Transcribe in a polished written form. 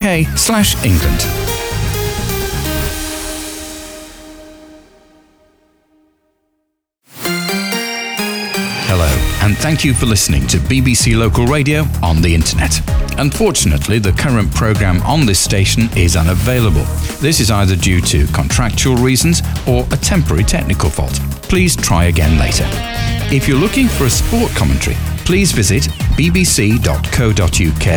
bbc.co.uk/England. Hello, and thank you for listening to BBC Local Radio on the internet. Unfortunately, the current programme on this station is unavailable. This is either due to contractual reasons or a temporary technical fault. Please try again later. If you're looking for a sport commentary, please visit bbc.co.uk